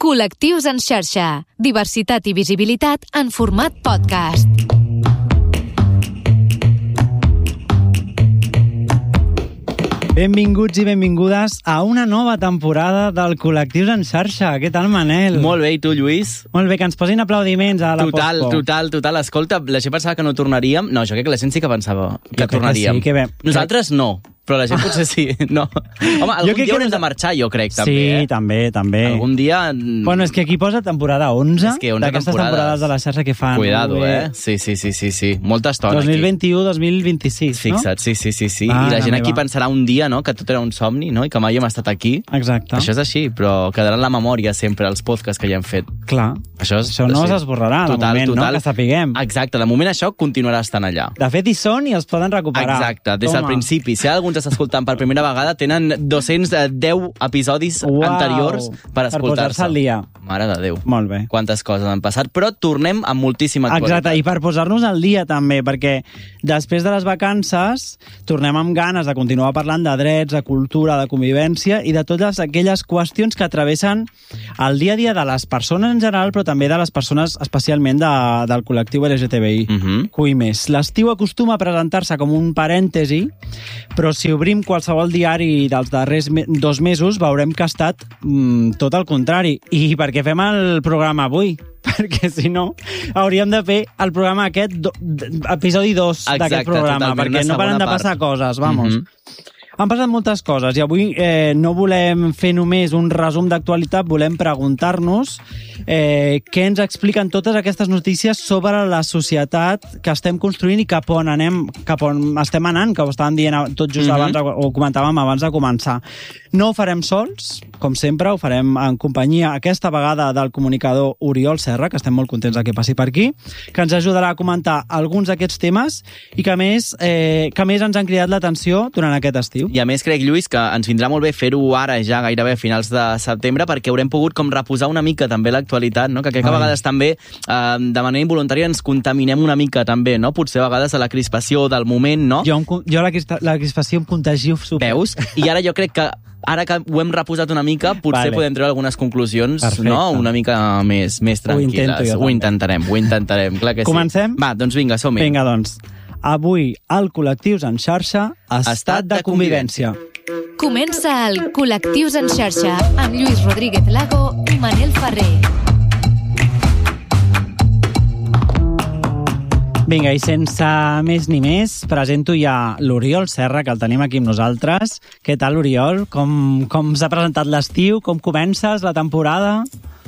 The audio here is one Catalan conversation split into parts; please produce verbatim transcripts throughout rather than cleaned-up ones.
Col·lectius en xarxa. Diversitat i visibilitat en format podcast. Benvinguts i benvingudes a una nova temporada del Col·lectius en xarxa. Què tal, Manel? Molt bé, i tu, Lluís? Molt bé, que ens posin aplaudiments a la Total, postpo. total, total. Escolta, la gent pensava que no tornaríem. No, jo crec que la gent sí que pensava que Jo crec que tornaríem. sí, que bé. Nosaltres no, però la gent potser sí. No. Home, algun dia haurem de marxar, jo crec, també. Sí, eh? també, també. Algun dia... Bueno, és que aquí posa temporada onze, És que onze d'aquestes temporades. temporades de la xarxa que fan. Cuidado, eh? Sí, sí, sí, sí, sí. Molta estona dos mil aquí. vint-i-u dos mil vint-i-sis, no? Fixa't, sí, sí, sí, sí. Ah, I la gent la aquí meva. pensarà un dia, no?, que tot era un somni, no?, i que mai hem estat aquí. Exacte. Això és així, però quedarà en la memòria sempre els podcasts que ja hem fet. Clar. Això, és, Això no sí. s'esborrarà, de Total, moment, total. no? Que sapiguem. Exacte, de moment això continuarà estant allà. De fet, hi són i els poden recuperar. Exacte, des del Toma. principi. Si algú ens està escoltant per primera vegada, tenen dos-cents deu episodis Uau. anteriors per escoltar-se. Per posar-se al dia. Mare de Déu. Molt bé. Quantes coses han passat, però tornem amb moltíssima actualitat. Exacte, i per posar-nos al dia també, perquè després de les vacances tornem amb ganes de continuar parlant de drets, de cultura, de convivència i de totes aquelles qüestions que travessen el dia a dia de les persones en general, però també de les persones especialment de, del col·lectiu L G T B I. Uh -huh. Cui més. L'estiu acostuma a presentar-se com un parèntesi, però si obrim qualsevol diari dels darrers me dos mesos veurem que ha estat mm, tot el contrari. I per què fem el programa avui? Perquè si no hauríem de fer el programa aquest do, episodi dos d'aquest programa, totalment, perquè no una paren de segona passar part. coses, vamos. Uh -huh. Han passat moltes coses i avui eh, no volem fer només un resum d'actualitat, volem preguntar-nos eh, què ens expliquen totes aquestes notícies sobre la societat que estem construint i cap on anem, cap on estem anant, que ho estàvem dient tot just Mhm. abans, o comentàvem abans de començar. No ho farem sols, com sempre, ho farem en companyia aquesta vegada del comunicador Oriol Serra, que estem molt contents de que passi per aquí, que ens ajudarà a comentar alguns d'aquests temes i que a més, eh, que a més ens han cridat l'atenció durant aquest estiu. I a més crec, Lluís, que ens vindrà molt bé fer-ho ara, ja gairebé a finals de setembre, perquè haurem pogut com reposar una mica també l'actualitat, no? Que crec que a Ai. vegades també, eh, de manera involuntària, ens contaminem una mica també, no? Potser a vegades a la crispació del moment, no? Jo, em co- jo la, crispa- la crispació em contagio super. Veus? I ara jo crec que ara que ho hem reposat una mica, potser Vale. podem treure algunes conclusions, Perfecte. no? Una mica més, més Ho intento tranquil·les. jo Ho també. intentarem, ho intentarem, clar que sí. Comencem? Va, doncs vinga, som-hi. Vinga, doncs. Avui, al Col·lectius en xarxa, estat, Estat de de convivència. Comença el Col·lectius en xarxa amb Lluís Rodríguez Lago i Manel Ferrer. Vinga, i sense més ni més, presento ja l'Oriol Serra, que el tenim aquí amb nosaltres. Què tal, Oriol? Com, com s'ha presentat l'estiu? Com comences la temporada?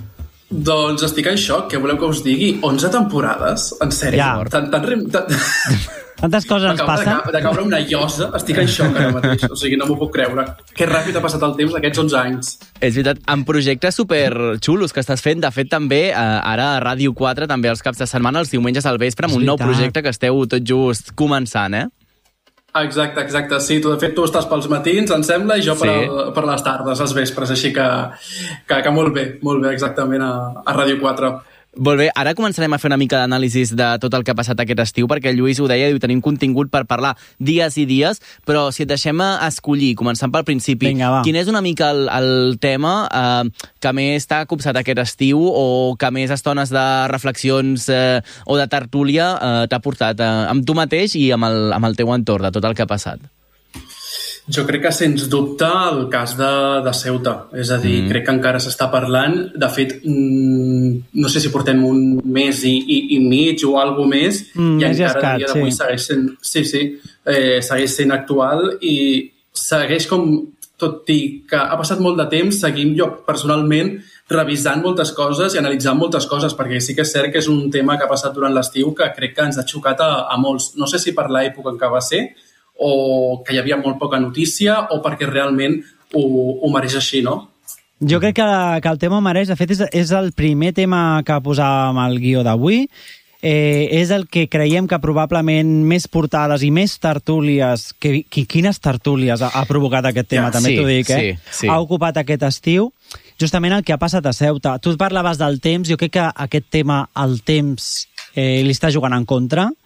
Doncs estic en xoc, què voleu que us digui? onze temporades? En sèrio? Ja. Tan, tan, rem- tan... Tantes coses ens M'acaba de, passen? ca- de caure una llosa, estic en xoc ara mateix, o sigui, no m'ho puc creure. Que ràpid ha passat el temps aquests onze anys. És veritat, amb projectes superxulos que estàs fent. De fet, també, eh, ara a Ràdio quatre, també els caps de setmana, els diumenges al vespre, amb És un nou veritat. projecte que esteu tot just començant, eh? Exacte, exacte, sí, tu, de fet tu estàs pels matins, em sembla, i jo per, Sí. el, per les tardes, els vespres, així que, que, que molt bé, molt bé, exactament, a, a Ràdio quatre. Molt bé, ara començarem a fer una mica d'anàlisis de tot el que ha passat aquest estiu, perquè el Lluís ho deia, diu, tenim contingut per parlar dies i dies, però si et deixem a escollir, començant pel principi, Vinga, va. quin és una mica el, el tema eh, que més t'ha copsat aquest estiu o que més estones de reflexions eh, o de tertúlia eh, t'ha portat eh, amb tu mateix i amb el, amb el teu entorn, de tot el que ha passat? Jo crec que, sens dubte, el cas de, de Ceuta. És a dir, mm. crec que encara s'està parlant. De fet, mm, no sé si portem un mes i, i, i mig o alguna més, Mm, i més i encara escat, a dia d'avui sí. segueix sent, sí, sí, eh, segueix sent actual i segueix com, tot i que ha passat molt de temps, seguim jo personalment revisant moltes coses i analitzant moltes coses, perquè sí que és cert que és un tema que ha passat durant l'estiu que crec que ens ha xocat a, a molts. No sé si per l'època en què va ser, o que hi havia molt poca notícia, o perquè realment ho, ho mereix així, no? Jo crec que, que el tema ho mereix. De fet, és, és el primer tema que posàvem al guió d'avui. Eh, és el que creiem que probablement més portades i més tertúlies, que, que quines tertúlies ha, ha provocat aquest tema, Ja, també sí, t'ho dic, eh? sí, sí. Ha ocupat aquest estiu, justament el que ha passat a Ceuta. Tu parlaves del temps, jo crec que aquest tema, el temps, eh, li està jugant en contra.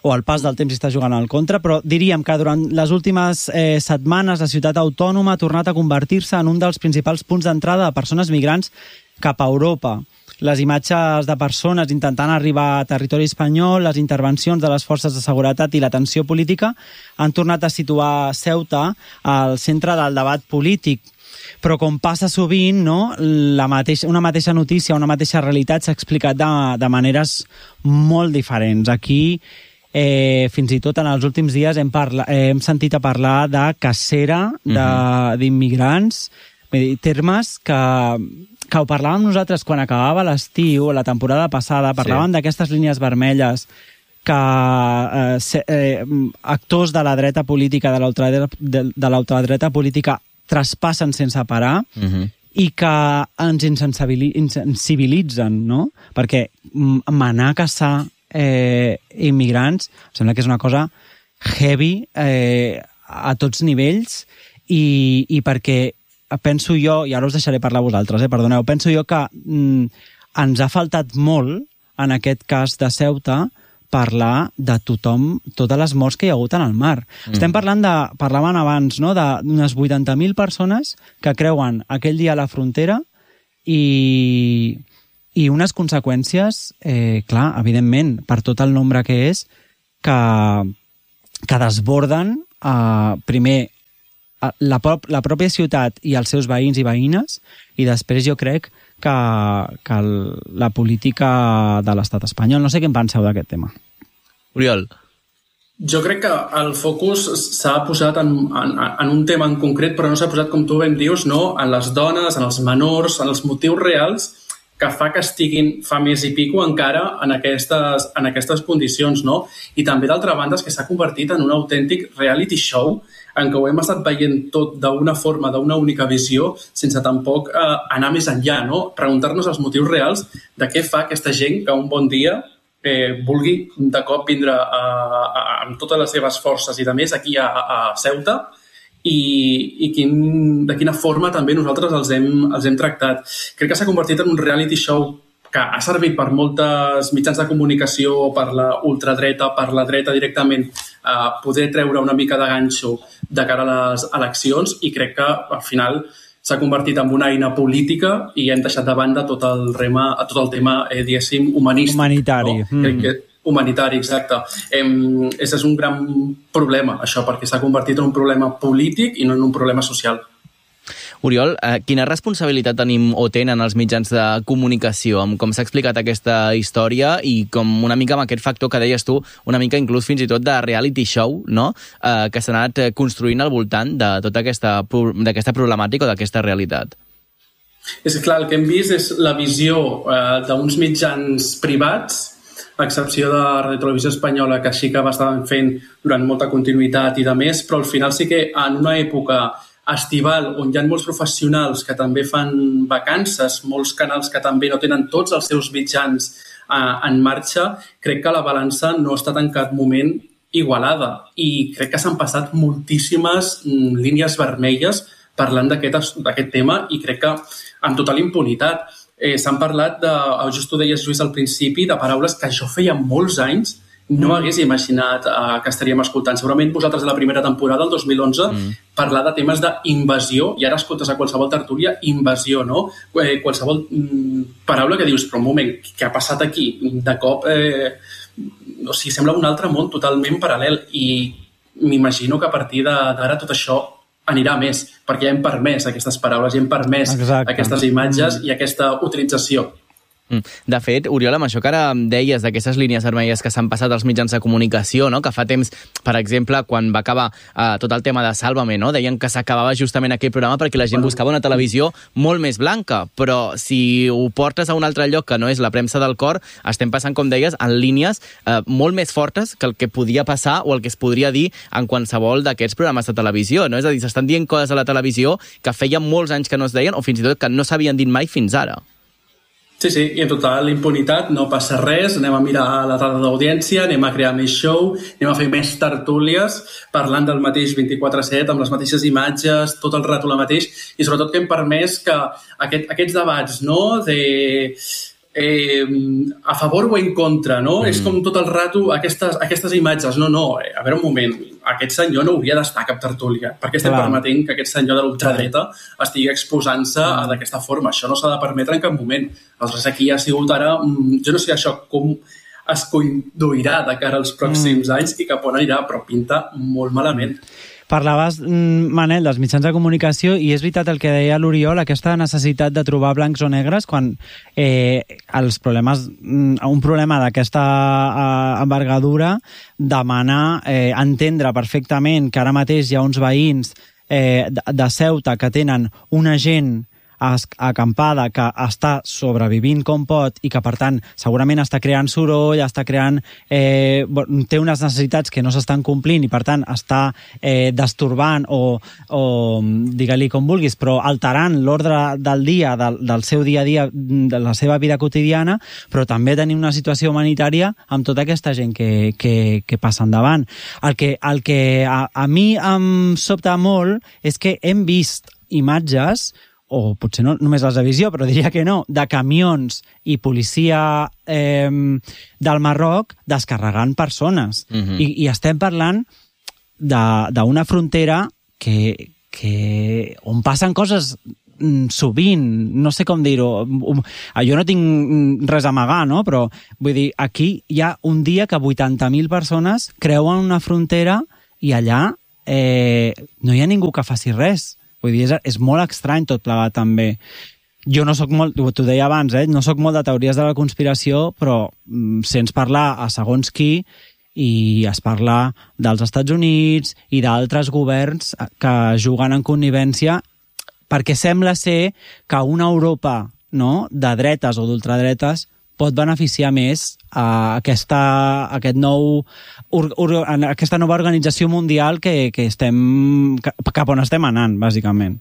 o el pas del temps està jugant al contra, però diríem que durant les últimes eh, setmanes la ciutat autònoma ha tornat a convertir-se en un dels principals punts d'entrada de persones migrants cap a Europa. Les imatges de persones intentant arribar a territori espanyol, les intervencions de les forces de seguretat i la tensió política han tornat a situar Ceuta al centre del debat polític. Però com passa sovint, no, la mateixa, una mateixa notícia, una mateixa realitat s'ha explicat de, de maneres molt diferents. Aquí, eh, fins i tot en els últims dies, hem, parla, eh, hem sentit a parlar de cacera d'immigrants, uh-huh. termes que, que ho parlàvem nosaltres quan acabava l'estiu, la temporada passada, parlàvem sí. d'aquestes línies vermelles que eh, se, eh, actors de la dreta política, de l'ultradreta de, de l'ultradreta política, traspassen sense parar uh-huh. i que ens insensibilitzen, no? Perquè manar a caçar eh, immigrants sembla que és una cosa heavy eh, a tots nivells i, i perquè penso jo, i ara us deixaré parlar vosaltres, eh, perdoneu, penso jo que mm, ens ha faltat molt en aquest cas de Ceuta parlar de tothom, totes les morts que hi ha hagut en el mar. Mm. Estem parlant de, parlaven abans, no?, d'unes vuitanta mil persones que creuen aquell dia a la frontera i, i unes conseqüències, eh, clar, evidentment, per tot el nombre que és, que, que desborden eh, primer la, prop, la pròpia ciutat i els seus veïns i veïnes, i després jo crec que, que la política de l'estat espanyol. No sé què en penseu d'aquest tema. Oriol. Jo crec que el focus s'ha posat en, en, en un tema en concret, però no s'ha posat, com tu ben dius, no? En les dones, en els menors, en els motius reals que fa que estiguin fa més i pico encara en aquestes, en aquestes condicions, no? I també, d'altra banda, és que s'ha convertit en un autèntic reality show en què ho hem estat veient tot d'una forma, d'una única visió, sense tampoc eh, anar més enllà, no? Preguntar-nos els motius reals de què fa aquesta gent que un bon dia eh, vulgui de cop vindre a, a, amb totes les seves forces i de més aquí a, a Ceuta i, i quin, de quina forma també nosaltres els hem, els hem tractat. Crec que s'ha convertit en un reality show que ha servit per moltes mitjans de comunicació, per la ultradreta, per la dreta directament, a poder treure una mica de ganxo de cara a les eleccions, i crec que al final s'ha convertit en una eina política i hem deixat de banda tot el, rema, tot el tema, eh, diguéssim, humanístic. Humanitari. No? Mm. Crec que humanitari, exacte. Eh, és un gran problema, això, perquè s'ha convertit en un problema polític i no en un problema social. Oriol, eh, quina responsabilitat tenim o tenen els mitjans de comunicació amb com s'ha explicat aquesta història i com una mica amb aquest factor que deies tu, una mica inclús fins i tot de reality show, no? eh, que s'ha anat construint al voltant de tota aquesta, d'aquesta problemàtica o d'aquesta realitat? És clar, el que hem vist és la visió eh, d'uns mitjans privats, a excepció de Radio Televisió Espanyola, que sí que va estar fent durant molta continuïtat i de més, però al final sí que en una època estival, on hi ha molts professionals que també fan vacances, molts canals que també no tenen tots els seus mitjans eh, en marxa, crec que la balança no ha estat en cap moment igualada i crec que s'han passat moltíssimes mm, línies vermelles parlant d'aquest tema i crec que amb total impunitat. Eh, s'han parlat, de, just ho deies Lluís al principi, de paraules que jo feia molts anys no hagués imaginat uh, que estaríem escoltant. Segurament vosaltres a la primera temporada, el dos mil onze, mm. parlar de temes d'invasió, i ara escoltes a qualsevol tertúlia, invasió, no? Eh, qualsevol mm, paraula que dius, però un moment, què ha passat aquí? De cop, eh, o sigui, sembla un altre món totalment paral·lel, i m'imagino que a partir d'ara tot això anirà més, perquè ja hem permès aquestes paraules, ja hem permès Exacte. Aquestes imatges mm. i aquesta utilització. De fet, Oriol, amb això que ara deies d'aquestes línies vermelles que s'han passat als mitjans de comunicació, no? Que fa temps, per exemple, quan va acabar eh, tot el tema de Sálvame, no? Deien que s'acabava justament aquell programa perquè la gent buscava una televisió molt més blanca, però si ho portes a un altre lloc que no és la premsa del cor, estem passant, com deies, en línies eh, molt més fortes que el que podia passar o el que es podria dir en qualsevol d'aquests programes de televisió, no? És a dir, s'estan dient coses a la televisió que feia molts anys que no es deien o fins i tot que no s'havien dit mai fins ara. Sí, sí, i en total impunitat, no passa res, anem a mirar la dada d'audiència, anem a crear més show, anem a fer més tertúlies, parlant del mateix vint-i-quatre set, amb les mateixes imatges, tot el rato la mateix, i sobretot que hem permès que aquest, aquests debats, no?, de eh, a favor o en contra, no? Mm. És com tot el rato aquestes, aquestes imatges. No, no, eh, a veure un moment, aquest senyor no hauria d'estar a cap tertúlia. Per què estem Clar. permetent que aquest senyor de l'ultradreta estigui exposant-se mm. d'aquesta forma? Això no s'ha de permetre en cap moment. Aleshores, aquí ha sigut ara... Jo no sé això com es conduirà de cara als pròxims mm. anys i cap on anirà, però pinta molt malament. Parlaves, Manel, dels mitjans de comunicació i és veritat el que deia l'Oriol, aquesta necessitat de trobar blancs o negres quan eh, els problemes, un problema d'aquesta eh, envergadura demana eh, entendre perfectament que ara mateix hi ha uns veïns eh, de, de Ceuta que tenen una gent acampada que està sobrevivint com pot i que, per tant, segurament està creant soroll, està creant... Eh, té unes necessitats que no s'estan complint i, per tant, està eh, destorbant o, o digue-li com vulguis, però alterant l'ordre del dia, del, del seu dia a dia, de la seva vida quotidiana, però també tenim una situació humanitària amb tota aquesta gent que, que, que passa endavant. El que, el que a, a mi em sobta molt és que hem vist imatges o potser no només les de visió, però diria que no, de camions i policia eh, del Marroc descarregant persones. Uh-huh. I, I estem parlant d'una frontera que, que, on passen coses sovint, no sé com dir-ho, jo no tinc res a amagar, no? Però vull dir, aquí hi ha un dia que vuitanta mil persones creuen una frontera i allà eh, no hi ha ningú que faci res. Vull dir, és, és molt estrany tot plegat, també. Jo no soc molt, t'ho deia abans, eh? no soc molt de teories de la conspiració, però mm, sents parlar a segons qui i es parla dels Estats Units i d'altres governs que juguen en connivència perquè sembla ser que una Europa, no?, de dretes o d'ultradretes pot beneficiar més a aquesta, a aquest nou, ur, ur, a aquesta nova organització mundial que, que estem, cap on estem anant, bàsicament.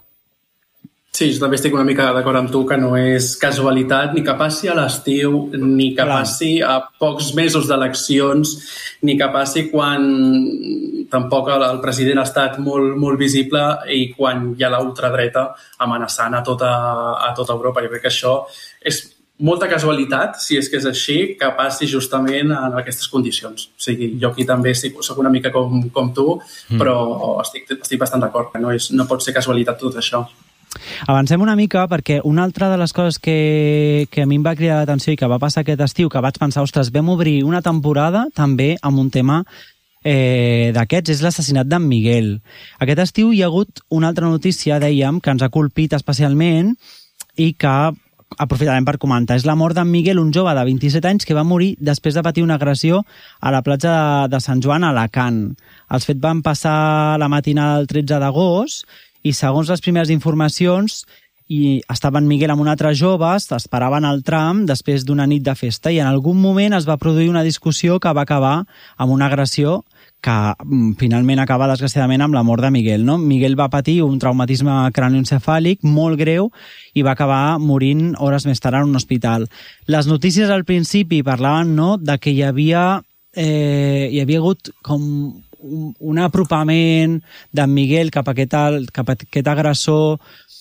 Sí, jo també estic una mica d'acord amb tu que no és casualitat ni que passi a l'estiu, ni que Clar. passi a pocs mesos d'eleccions, ni que passi quan tampoc el president ha estat molt, molt visible i quan hi ha l'ultradreta amenaçant a tota, a tota Europa. Jo crec que això és molta casualitat, si és que és així, que passi justament en aquestes condicions. O sigui, jo aquí també soc una mica com, com tu, mm. però estic, estic bastant d'acord, que no, és, no pot ser casualitat tot això. Avancem una mica perquè una altra de les coses que, que a mi em va cridar l'atenció i que va passar aquest estiu, que vaig pensar, ostres, vam obrir una temporada també amb un tema eh, d'aquests, és l'assassinat d'en Miguel. Aquest estiu hi ha hagut una altra notícia, dèiem, que ens ha colpit especialment i que aprofitarem per comentar. És la mort d'en Miguel, un jove de vint-i-set anys que va morir després de patir una agressió a la platja de, de Sant Joan a Alacant. Els fets van passar la matinada del tretze d'agost i segons les primeres informacions i estava en Miguel amb un altre jove, esperaven el tram després d'una nit de festa i en algun moment es va produir una discussió que va acabar amb una agressió que finalment acaba desgraciadament amb la mort de Miguel, no? Miguel va patir un traumatisme cranioencefàlic molt greu i va acabar morint hores més tard en un hospital. Les notícies al principi parlaven, no?, de que hi havia, eh, hi havia hagut com un, un apropament d'en Miguel cap a aquest, cap a aquest agressor.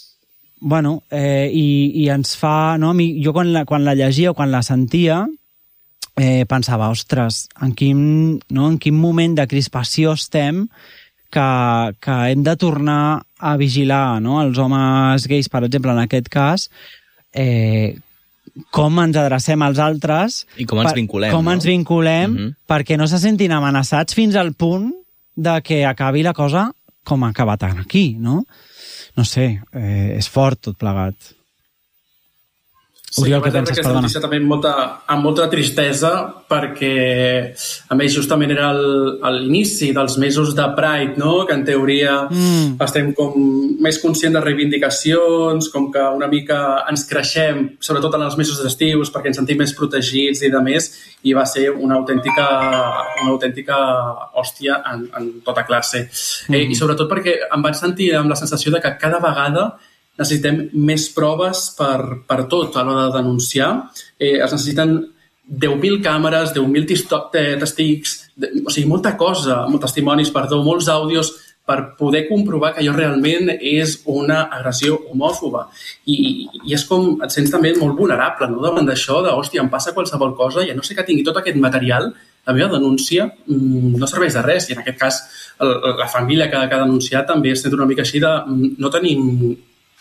Bueno, eh, i, i ens fa... No? Jo quan la, quan la llegia o quan la sentia eh, pensava, ostres, en quin, no? en quin moment de crispació estem que, que hem de tornar a vigilar, no? Els homes gais, per exemple, en aquest cas, eh, com ens adrecem als altres i com ens vinculem, com no? ens vinculem uh-huh. perquè no se sentin amenaçats fins al punt de que acabi la cosa com ha acabat aquí, no? No sé, eh, és fort tot plegat. Sí, Oriol, què penses? Aquesta notícia també amb molta, amb molta tristesa perquè, a més, justament era l'inici dels mesos de Pride, no? Que en teoria mm. estem com més conscients de reivindicacions, com que una mica ens creixem, sobretot en els mesos d'estius, perquè ens sentim més protegits i de més, i va ser una autèntica, una autèntica hòstia en, en tota classe. Mm. Eh, I sobretot perquè em vaig sentir amb la sensació de que cada vegada necessitem més proves per, per tot a l'hora de denunciar. Eh, es necessiten deu mil càmeres, deu mil testics, de, o sigui, molta cosa, molts testimonis, perdó, molts àudios per poder comprovar que allò realment és una agressió homòfoba. I, i és com, et sents també molt vulnerable, no?, davant d'això, de, hòstia, em passa qualsevol cosa i a no ser que tingui tot aquest material, la meva denúncia mmm, no serveix de res. I en aquest cas, el, la família que, que ha denunciat també es sent una mica així de no tenim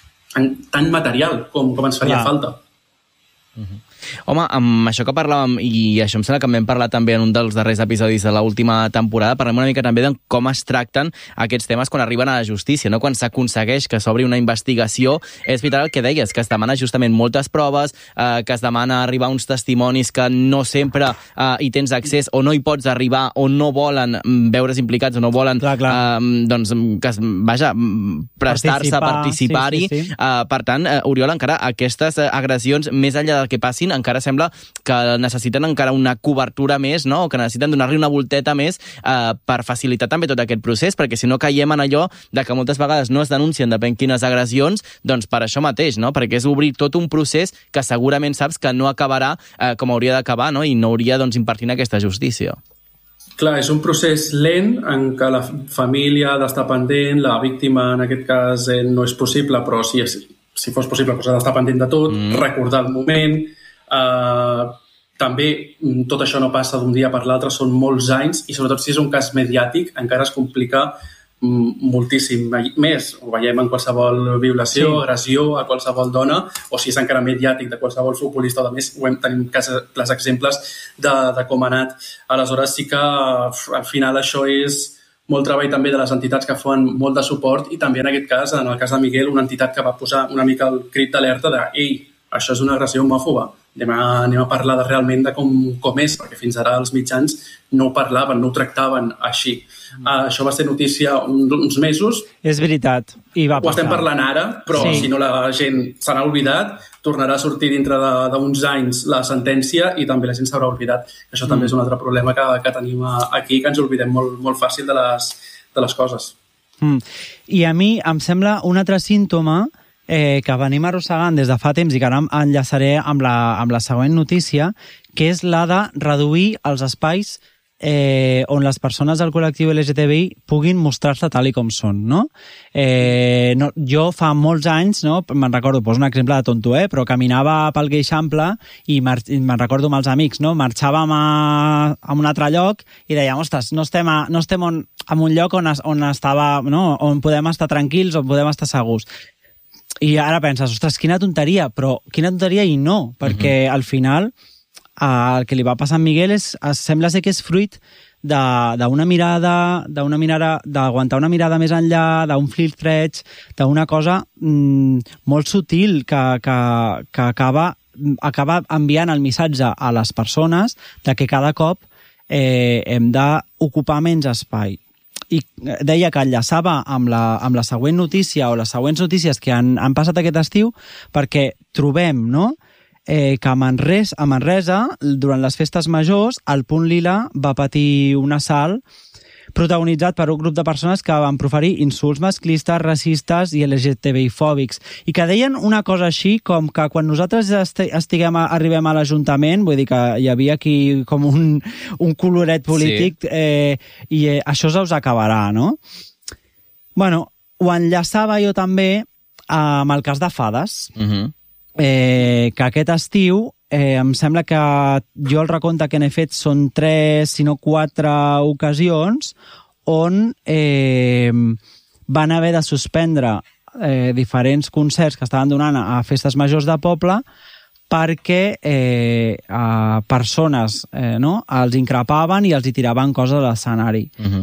tant material com, com ens faria Clar. falta. Uh-huh. Home, amb això que parlàvem, i això em sembla que en vam parlar també en un dels darrers episodis de l'última temporada, parlem una mica també de com es tracten aquests temes quan arriben a la justícia, no? Quan s'aconsegueix que s'obri una investigació. És vital el que deies, que es demana justament moltes proves, eh, que es demana arribar a uns testimonis que no sempre eh, hi tens accés o no hi pots arribar o no volen veure's implicats o no volen clar, clar. Eh, doncs, que es, vaja, prestar-se a participar-hi. Sí, sí, sí. Eh, per tant, eh, Oriol, encara aquestes agressions, més enllà del que passin, encara sembla que necessiten encara una cobertura més, no? O que necessiten donar-li una volteta més eh, per facilitar també tot aquest procés, perquè si no caiem en allò de que moltes vegades no es denuncien depèn quines agressions, doncs per això mateix, no? Perquè és obrir tot un procés que segurament saps que no acabarà eh, com hauria d'acabar, no? I no hauria, doncs, impartint aquesta justícia. Clar, és un procés lent en què la família ha d'estar pendent, la víctima en aquest cas eh, no és possible, però si, si fos possible doncs ha d'estar pendent de tot, mm. recordar el moment. Uh, també tot això no passa d'un dia per l'altre, són molts anys i sobretot si és un cas mediàtic encara es complica moltíssim més. Ho veiem en qualsevol violació, sí. agressió a qualsevol dona, o si és encara mediàtic de qualsevol futbolista o de més, ho hem tenim clars exemples de, de com ha anat. Aleshores sí que al final això és molt treball també de les entitats que fan molt de suport i també en aquest cas, en el cas de Miguel, una entitat que va posar una mica el crit d'alerta de ei, això és una agressió homòfoba. Anem a, anem a parlar de realment de com, com és, perquè fins ara els mitjans no ho parlaven, no ho tractaven així. Mm. Uh, això va ser notícia un, uns mesos. És veritat. I va ho estem parlant ara, però sí. si no la gent se n'ha oblidat, tornarà a sortir dintre d'uns anys la sentència i també la gent s'haurà oblidat. Això mm. també és un altre problema que, que tenim aquí, que ens oblidem molt, molt fàcil de les, de les coses. Mm. I a mi em sembla un altre símptoma Eh, que venim arrossegant des de fa temps i que ara enllaçaré amb la, amb la següent notícia, que és la de reduir els espais eh, on les persones del col·lectiu L G T B I puguin mostrar-se tal i com són, no? Eh, no jo fa molts anys, no, me'n recordo, poso un exemple de tonto, eh, però caminava pel Gueixample i, i me'n recordo amb els amics, no? Marxàvem a, a un altre lloc i dèiem, ostres, no estem, a, no estem on, en un lloc on, es, on, estava, no? On podem estar tranquils, on podem estar segurs. I ara penses, ostres, quina tonteria, però quina tonteria i no, perquè uh-huh. al final el que li va passar a Miguel és, sembla ser que és fruit d'una mirada, d'una mirada, d'aguantar una mirada més enllà, d'un filtreig, d'una cosa mm, molt sutil que, que, que acaba, acaba enviant el missatge a les persones de que cada cop eh, hem d'ocupar menys espai. I deia que enllaçava amb la, amb la següent notícia o les següents notícies que han, han passat aquest estiu, perquè trobem, no?, eh, que a Manresa, a Manresa, durant les festes majors, el Punt Lila va patir un assalt protagonitzat per un grup de persones que van proferir insults masclistes, racistes i L G T B I fòbics, i que deien una cosa així com que quan nosaltres estiguem a, arribem a l'Ajuntament, vull dir que hi havia aquí com un, un coloret polític, sí. eh, i eh, això se us acabarà, no? Bueno, ho enllaçava jo també amb el cas de Fades, uh-huh. eh, que aquest estiu Eh, em sembla que jo el recompte que n'he fet són tres, si no quatre ocasions on eh, van haver de suspendre eh, diferents concerts que estaven donant a festes majors de poble perquè eh, a persones eh, no, els increpaven i els hi tiraven coses a l'escenari. Uh-huh.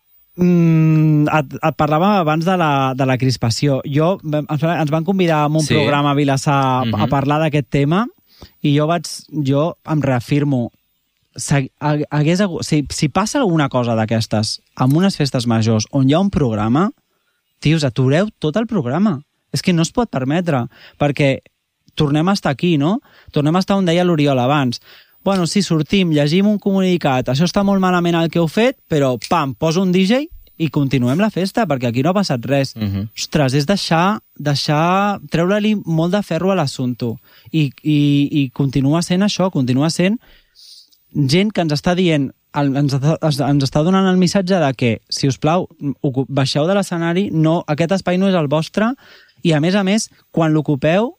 Mm, et, et parlava abans de la, de la crispació. Jo, ens van convidar a un sí. programa a Vilassar uh-huh. a parlar d'aquest tema. I jo vaig, jo em reafirmo, si, hagués, si, si passa alguna cosa d'aquestes amb unes festes majors on hi ha un programa, tios, atureu tot el programa. És que no es pot permetre, perquè tornem a estar aquí, no? Tornem a estar on deia l'Oriol abans. Bueno, sí, sortim, llegim un comunicat, això està molt malament el que heu fet, però pam, poso un D J i continuem la festa, perquè aquí no ha passat res. Uh-huh. Ostres, és deixar, deixar treure-li molt de ferro a l'assumpte. I, i, I continua sent això, continua sent gent que ens està dient el, ens, ens està donant el missatge de que, si us plau, baixeu de l'escenari, no, aquest espai no és el vostre, i a més a més, quan l'ocupeu,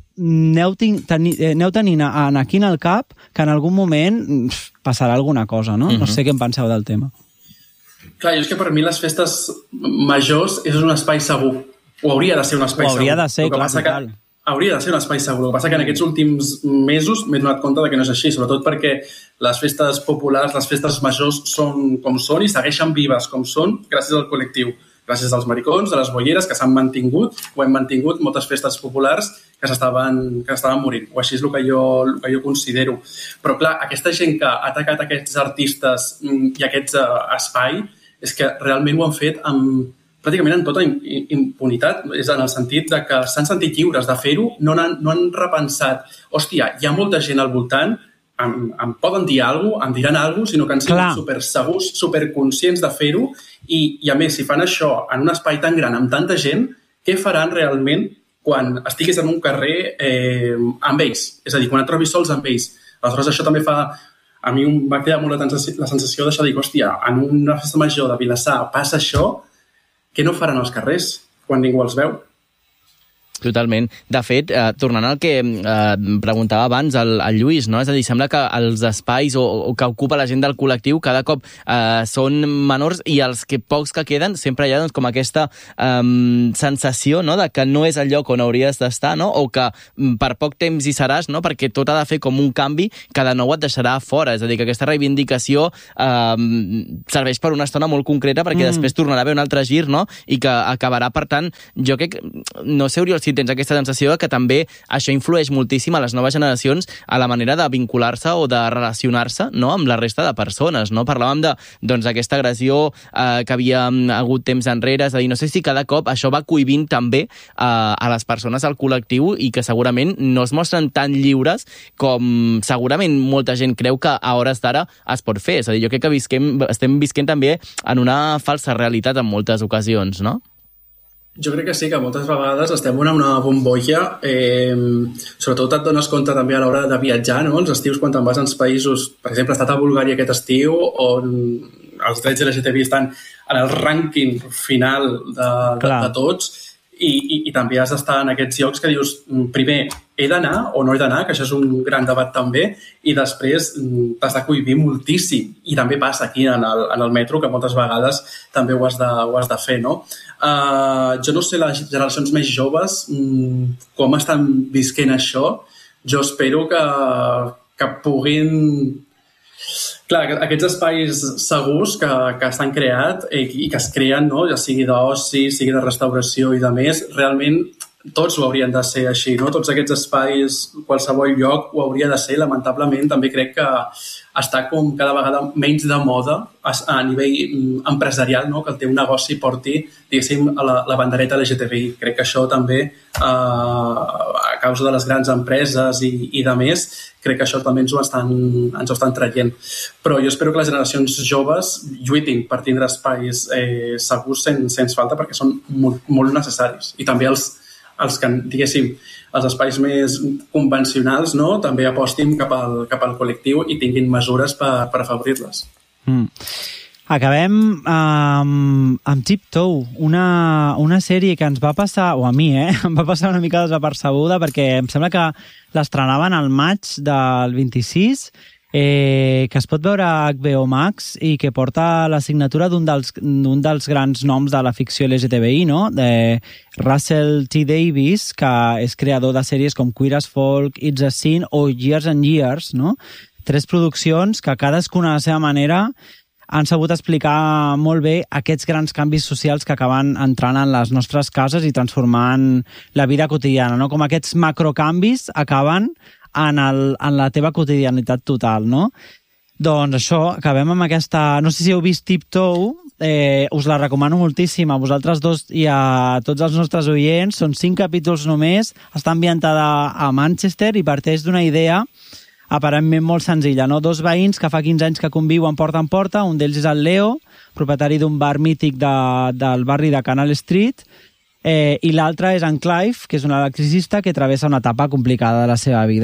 aneu, teni, aneu tenint aquí en el cap que en algun moment passarà alguna cosa, no? Uh-huh. No sé què en penseu del tema. Clar, jo és que per mi les festes majors és un espai segur. O hauria de ser un espai segur. O hauria de ser, clar, total. Hauria de ser un espai segur. El que passa que en aquests últims mesos m'he donat compte de que no és així, sobretot perquè les festes populars, les festes majors són com són i segueixen vives com són gràcies al col·lectiu. Gràcies als maricons, a les bolleres que s'han mantingut, o hem mantingut moltes festes populars que s'estaven que estaven morint. O així és el que, jo, el que jo considero. Però clar, aquesta gent que ha atacat aquests artistes i aquest uh, espai és que realment ho han fet amb pràcticament en tota impunitat, és en el sentit de que s'han sentit lliures de fer-ho, no han, no han repensat, hòstia, hi ha molta gent al voltant, em, em poden dir alguna cosa, em diran alguna cosa, sinó que han sigut supersegurs, superconscients de fer-ho, i, i a més, si fan això en un espai tan gran, amb tanta gent, què faran realment quan estiguis en un carrer eh, amb ells? És a dir, quan et trobis sols amb ells. Aleshores, això també fa... A mi m'ha quedat molt la sensació, la sensació d'això, dic, hòstia, en una festa major de Vilassar passa això, què no faran als carrers quan ningú els veu? Totalment. De fet, eh, tornant al que eh, preguntava abans el, el Lluís, no? És a dir, sembla que els espais o, o que ocupa la gent del col·lectiu cada cop eh, són menors i els que pocs que queden sempre hi ha doncs, com aquesta eh, sensació, no? De que no és el lloc on hauries d'estar, no? O que per poc temps hi seràs, no? Perquè tot ha de fer com un canvi que de nou et deixarà fora. És a dir, que aquesta reivindicació eh, serveix per una estona molt concreta perquè mm. després tornarà a haver un altre gir, no? I que acabarà, per tant, jo crec... No sé, Oriol, si tens aquesta sensació que també això influeix moltíssim a les noves generacions a la manera de vincular-se o de relacionar-se, no?, amb la resta de persones, no? Parlàvem de, doncs, aquesta agressió eh, que havia hagut temps enrere, és a dir, no sé si cada cop això va cohibint també eh, a les persones del col·lectiu i que segurament no es mostren tan lliures com segurament molta gent creu que a hores d'ara es pot fer. És a dir, jo crec que visquem, estem visquent també en una falsa realitat en moltes ocasions, no? Jo crec que sí, que moltes vegades estem en una bombolla, eh, sobretot et dones compte també a l'hora de viatjar, no? Els estius, quan te'n vas als països, per exemple, he estat a Bulgària aquest estiu, on els drets L G T B I estan en el rànquing final de, de, de tots, i, i, i també has d'estar en aquests llocs que dius, primer, he d'anar o no he d'anar, que això és un gran debat també, i després t'has de cohibir moltíssim. I també passa aquí en el, en el metro, que moltes vegades també ho has de, ho has de fer, no? Uh, jo no sé les generacions més joves um, com estan visquent això. Jo espero que, que puguin... Clar, aquests espais segurs que, que estan creats i, i que es creen, no? Ja sigui d'oci, sigui de restauració i de més, realment tots ho haurien de ser així, no? Tots aquests espais, qualsevol lloc ho hauria de ser. Lamentablement també crec que està com cada vegada menys de moda a nivell empresarial, no? Que el teu negoci porti, diguéssim, a la, la bandereta L G T B I. Crec que això també, eh, a causa de les grans empreses i, i de més, crec que això també ens ho estan, ens ho estan traient. Però jo espero que les generacions joves lluitin per tindre espais eh, segurs sense, sense falta, perquè són molt, molt necessaris. I també els els que, diguéssim, els espais més convencionals, no?, també apostin cap al, cap al col·lectiu i tinguin mesures per, per afavorir-les. Mm. Acabem um, amb Tiptoe, una, una sèrie que ens va passar, o a mi, eh, em va passar una mica desapercebuda, perquè em sembla que l'estrenaven al maig del vint-i-sis, eh, que es pot veure a H B O Max i que porta la signatura d'un dels, d'un dels grans noms de la ficció L G T B I, no?, de Russell T. Davies, que és creador de sèries com Queer as Folk, It's a Sin o Years and Years, no? Tres produccions que cadascuna a la seva manera han sabut explicar molt bé aquests grans canvis socials que acaben entrant en les nostres cases i transformant la vida quotidiana, no? Com aquests macrocanvis acaben en, el, en la teva quotidianitat total, no? Doncs això, acabem amb aquesta... No sé si heu vist Tiptoe, eh, us la recomano moltíssim a vosaltres dos i a tots els nostres oients. Són cinc capítols només, està ambientada a Manchester i parteix d'una idea aparentment molt senzilla, no? Dos veïns que fa quinze anys que conviuen porta en porta, un d'ells és el Leo, propietari d'un bar mític de, del barri de Canal Street, eh, i l'altre és en Clive, que és un electricista que travessa una etapa complicada de la seva vida.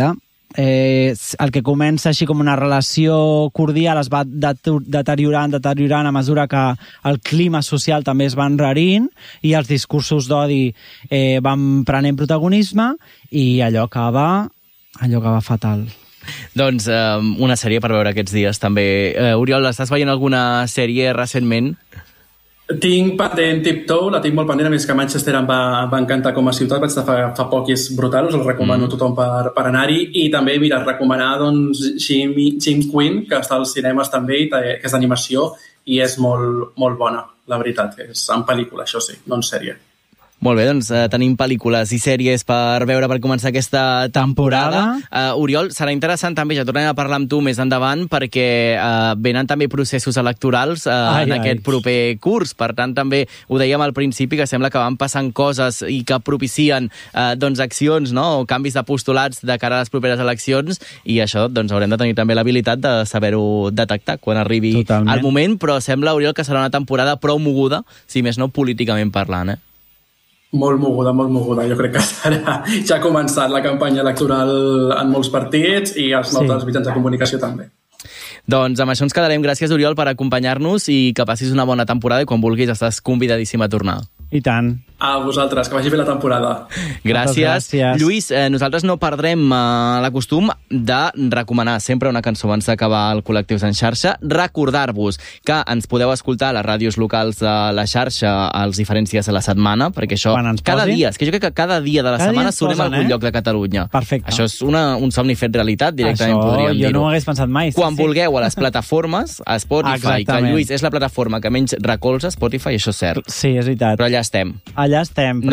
eh, el que comença així com una relació cordial es va deteriorant, deteriorant a mesura que el clima social també es va enrarint i els discursos d'odi eh, van prenent protagonisme i allò acaba, allò acaba fatal. Doncs eh, una sèrie per veure aquests dies també. Eh, Oriol, estàs veient alguna sèrie recentment? Tinc pendent Tiptoe, la tinc molt pendent, a més que Manchester em va, va encantar com a ciutat, vaig estar fa, fa poc i és brutal, us el recomano mm. a tothom per, per anar-hi, i també, mira, recomanar doncs, Jim, Jim Quinn, que està als cinemes també, que és d'animació, i és molt, molt bona, la veritat, és en pel·lícula, això sí, no en sèrie. Molt bé, doncs eh, tenim pel·lícules i sèries per veure per començar aquesta temporada. temporada. Uh, Oriol, serà interessant també, ja tornarem a parlar amb tu més endavant, perquè uh, venen també processos electorals uh, ai, en ai. aquest proper curs. Per tant, també ho dèiem al principi, que sembla que van passant coses i que propicien uh, doncs, accions, no? O canvis de postulats de cara a les properes eleccions, i això doncs, haurem de tenir també l'habilitat de saber-ho detectar quan arribi Totalment. el moment, però sembla, Oriol, que serà una temporada prou moguda, si més no políticament parlant, eh? Molt moguda, molt moguda. Jo crec que serà... ja ha començat la campanya electoral en molts partits i els sí. nostres mitjans de comunicació també. Doncs amb això ens quedarem. Gràcies, Oriol, per acompanyar-nos i que passis una bona temporada i quan vulguis estàs convidadíssim a tornar. I tant. A vosaltres, que vagi bé la temporada. Gràcies. gràcies. Lluís, eh, nosaltres no perdrem eh, l'acostum de recomanar sempre una cançó abans d'acabar el Col·lectius en xarxa. Recordar-vos que ens podeu escoltar a les ràdios locals de la xarxa els diferents dies de la setmana, perquè això cada posi? dia, és que jo crec que cada dia de la cada setmana sonem a algun eh? lloc de Catalunya. Perfecte. Això és una, un somni fet realitat, directament això, podríem dir-ho. Jo no ho hagués pensat mai. Quan sí. vulgueu a les plataformes, a Spotify, Exactament. que Lluís és la plataforma que menys recolza, Spotify, això és cert. Sí, és veritat. Però allà estem. Allà estem.